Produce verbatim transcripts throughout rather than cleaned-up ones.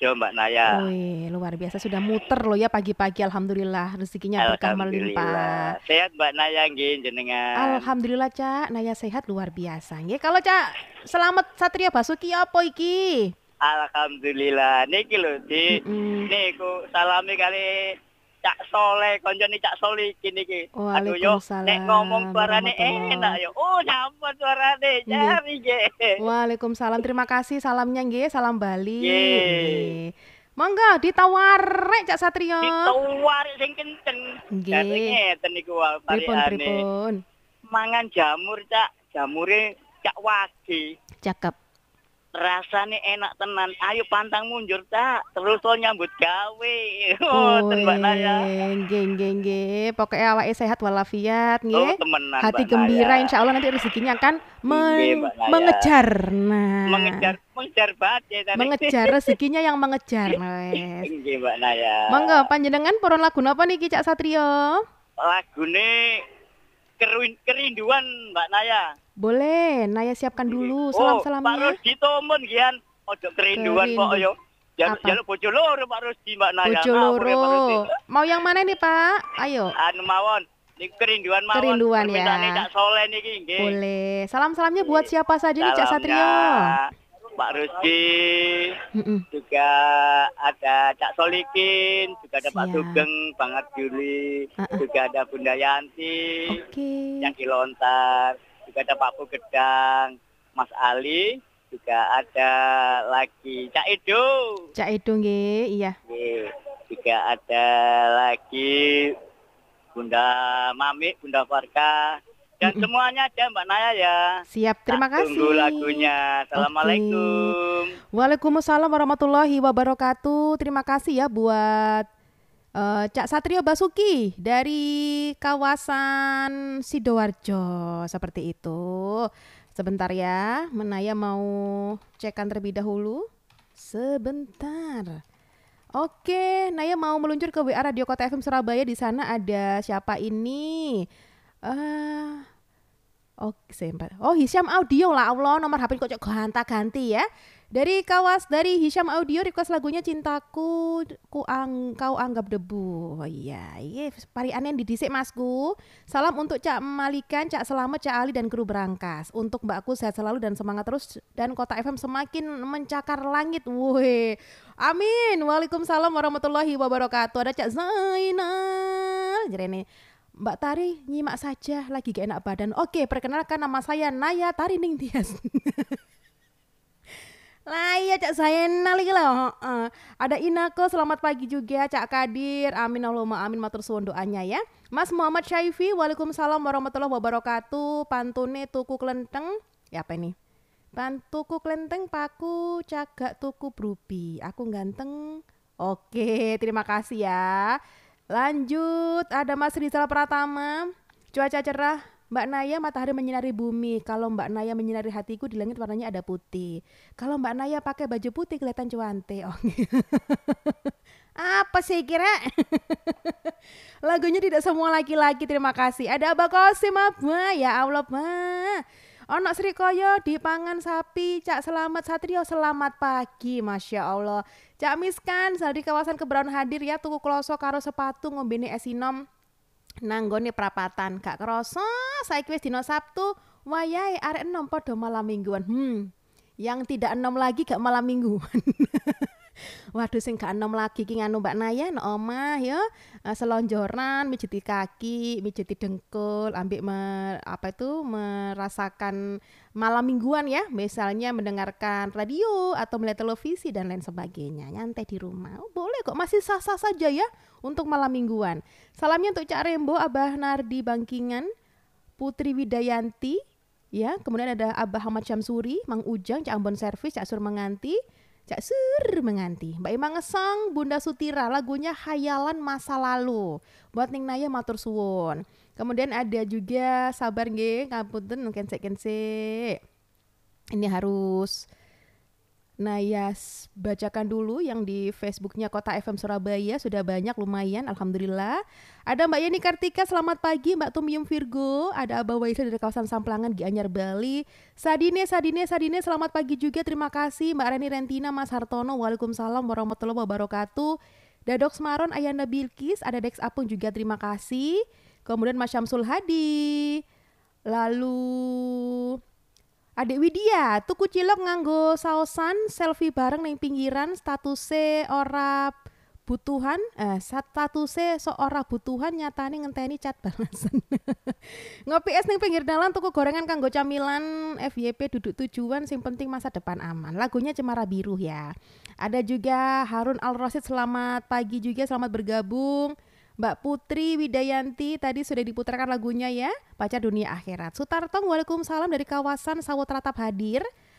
Sidoarjo Mbak Naya. Wih, luar biasa sudah muter loh ya pagi-pagi. Alhamdulillah rezekinya berkah melimpah. Alhamdulillah. Sehat Mbak Naya nggih jenengan. Alhamdulillah Cak, Naya sehat luar biasa. Nggih, kalau Cak Selamat Satrio Basuki apa iki? Alhamdulillah. Niki lho Di Mm-mm. niku salami kali Cak Soleh, koncone Cak Solikin niki. Aduh yo, nek ngomong Waalaikumsalam suarane enak warahmatullah. yo. Oh, sampun suarane Nggih. jari nggih. Waalaikumsalam. Terima kasih salamnya nggih, salam Bali. Nggih. Nggih. Monggo ditawarek Cak Satrio. Ditawar sing kenceng. Jare Nggih. ngeten niku wae Pripun parikane. pripun? Mangan jamur, Cak. Jamure Cak Wagi. Cakep. Rasane enak tenan. Ayo pantang mundur, Cak. Terus to nyambut gawe. Ngoten Mbak Naya. Nggih nggih nggih. Pokoke awake sehat walafiat Oh, nggih. temenan Hati Mbak Naya. gembira insyaallah nanti rezekinya akan Nggih, men Mbak Naya. mengejar. Nah, Mengejar, mengejar banget ya tadi. mengejar rezekinya yang mengejar. Wes. Nggih, Mbak Naya. Monggo panjenengan purun lagu napa niki Cak Satrio? Lagune keruin, kerinduan Mbak Naya. Boleh, Naya siapkan dulu Oh, Pak salam-salamnya. Rusdi Tomon gian. Ojo kerinduan kok Kerindu. yo. Jaluk Apa? jaluk bojo loro Pak Rusdi Mbak Naya. Bojo Ngawur ya Pak Rusdi. loro. Mau yang mana nih, Pak? Ayo. Anu mawon, niku kerinduan mawon. Kerinduan ya. Permintaane Cak Soleh niki nggih. Boleh. Salam-salamnya buat siapa saja nih Cak Salamnya Satrio? Pak Rusdi, Mm-mm. juga ada Cak Solikin, juga ada Pak Siap. Sugeng, Bang Juli, Uh-uh. juga ada Bunda Yanti Oke. yang di Lontar, juga ada Pak Pugedang, Mas Ali, juga ada lagi Cak Edo, Cak Edo nggih, iya. Nggih. Juga ada lagi Bunda Mami, Bunda Farka, dan Mm-mm. semuanya ada Mbak Naya ya. Siap, terima Tak kasih. tunggu lagunya. Assalamualaikum. Waalaikumsalam warahmatullahi wabarakatuh. Terima kasih ya buat eh, Cak Satrio Basuki dari kawasan Sidoarjo. Seperti itu. Sebentar ya, Menaya mau cekan terlebih dahulu. Sebentar. Oke, Naya mau meluncur ke W A Radio Kota F M Surabaya. Di sana ada siapa ini? Eh, Oke, sempat. Oh, Hisham Audio lah Allah, nomor H P kok cok ganta-ganti ya. Dari kawas dari Hisham Audio request lagunya Cintaku ku ang, kau anggap debu. Oh iya, iya parianen didisik Masku. Salam untuk Cak Malikan, Cak Selamat, Cak Ali dan kru berangkas. Untuk Mbakku sehat selalu dan semangat terus dan Kota F M semakin mencakar langit. Woi. Amin. Waalaikumsalam warahmatullahi wabarakatuh. Ada Cak Zainal. Jerene Mbak Tari nyimak saja lagi gak enak badan. Oke, perkenalkan nama saya Naya Tari Ning Tias. Lah iya Cak Zainal iki lho. Heeh. Ada Inako, selamat pagi juga Cak Kadir. Amin Allahumma amin matur suwun doanya ya. Mas Muhammad Syaifi, Waalaikumsalam warahmatullahi wabarakatuh. Pantune tuku klenteng. Ya apa ini? Pantuku klenteng paku cagak tuku brubi. Aku ganteng. Oke, terima kasih ya. Lanjut, ada Mas Rizal Pratama. Cuaca cerah, Mbak Naya matahari menyinari bumi. Kalau Mbak Naya menyinari hatiku di langit warnanya ada putih. Kalau Mbak Naya pakai baju putih kelihatan cuante. Oh. Apa sih kira? Lagunya tidak semua laki-laki, terima kasih. Ada Abah Kosim apa? Ya Allah, Ma. Ono Sri Koyo dipangan sapi. Cak Selamat Satrio selamat pagi. Masya Allah. Cak Miskan dari kawasan Kebayoran hadir ya. Tuku kloso karo sepatu ngombene esinom nanggone prapatan. Gak kerasa saiki wis dina Sabtu. Wayahe arek enom padha malam mingguan. Hmm. Yang tidak enom lagi gak malam mingguan. Waduh sing gak enom lagi ki nganu Mbak Naya nek omah ya uh, selonjoran mijiti kaki, mijiti dengkul, ambek me, apa itu merasakan malam mingguan ya, misalnya mendengarkan radio atau melihat televisi dan lain sebagainya. Nyantai di rumah. Oh, boleh kok masih sah-sah saja ya untuk malam mingguan. Salamnya untuk Cak Rembo, Abah Nardi Bangkingan, Putri Widayanti ya, kemudian ada Abah Ahmad Syamsuri, Mang Ujang, Cak Ambon Servis, Cak Sur Menganti, Cak Sur Menganti, Mbak Ima Ngesong, Bunda Sutira, lagunya Hayalan Masa Lalu. Buat Ning Naya matur suwun. Kemudian ada juga sabar nggih, ngapunten kensek-kensek. Ini harus Nah ya, s- bacakan dulu yang di Facebooknya Kota F M Surabaya, sudah banyak lumayan, Alhamdulillah. Ada Mbak Yeni Kartika, selamat pagi. Mbak Tumyum Virgo, ada Abah Waisa dari kawasan Samplangan, Gianyar, Bali. Sadine, Sadine, Sadine, selamat pagi juga, terima kasih. Mbak Reni Rentina, Mas Hartono, Waalaikumsalam warahmatullahi wabarakatuh. Dadok Semaron, Ayanda Bilkis, ada Dex Apung juga, terima kasih. Kemudian Mas Syamsul Hadi. Lalu Adik Widya, tuku cilok nganggo saosan, selfie bareng ning pinggiran, statuse ora butuhan, eh statuse sok ora butuhan, nyatane ngenteni cat balasan. Ngopi es ning pinggir dalan, tuku gorengan kanggo camilan, F Y P duduk tujuan, sing penting masa depan aman. Lagunya Cemara Biru ya. Ada juga Harun Al Rasid, selamat pagi juga, selamat bergabung. Mbak Putri Widayanti tadi sudah diputarkan lagunya ya, Pacar Dunia Akhirat. Sutartong, Waalaikumsalam dari kawasan Sawot Ratap hadir.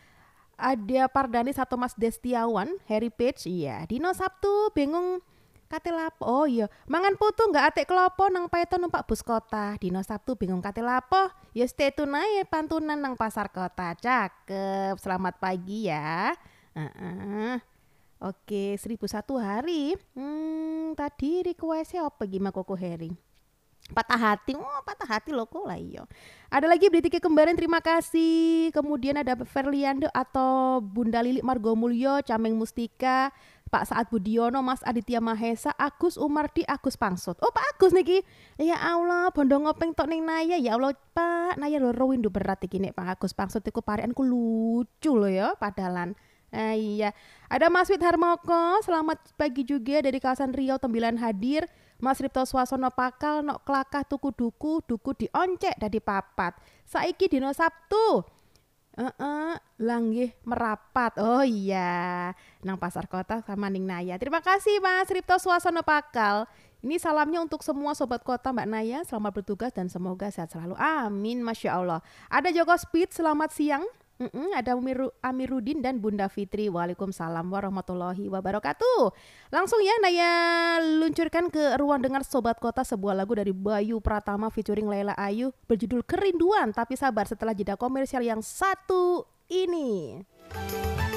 Ada Pardani satu Mas Destiawan, Heritage, iya. Dino Sabtu bingung kate lapo. Oh iya, mangan putu nggak atik kelopo nang paeto numpak bus kota. Dino Sabtu bingung kate lapo. Ya stay tune ae pantunan nang pasar kota. Cakep. Selamat pagi ya. Heeh. Oke, seribu satu hari. Hmm, tadi requestnya apa gimana Koko Heri? Patah hati, oh patah hati loh kok lah iya. Ada lagi beli tiket kembaran, terima kasih. Kemudian ada Ferliando atau Bunda Lili Margomulyo, Cameng Mustika, Pak Saad Budiono, Mas Aditya Mahesa, Agus Umardi, Agus Pangsut. Oh Pak Agus niki, ya Allah, bondo ngopeng tok ning Naya, ya Allah Pak, Naya loro windu berat iki nek Pak Agus Pangsut iku parianku lucu loh ya, padalan. Ah, iya, ada Mas Wid Harmoko, selamat pagi juga dari kawasan Riau Tembilan hadir. Mas Ripto Swasono Pakal, nok kelakah tuku duku, duku dioncek dadi papat. Saiki dino Sabtu. Heeh, langgih merapat. Oh iya, nang pasar kota sama ning Naya. Terima kasih Mas Ripto Swasono Pakal. Ini salamnya untuk semua sobat kota Mbak Naya, selamat bertugas dan semoga sehat selalu. Amin, Masya Allah. Ada Joko Speed, selamat siang. Mm-mm, ada Amiru, Amirudin dan Bunda Fitri. Waalaikumsalam warahmatullahi wabarakatuh. Langsung ya Naya luncurkan ke ruang dengar sobat kota sebuah lagu dari Bayu Pratama featuring Laila Ayu berjudul Kerinduan. Tapi sabar setelah jeda komersial yang satu ini.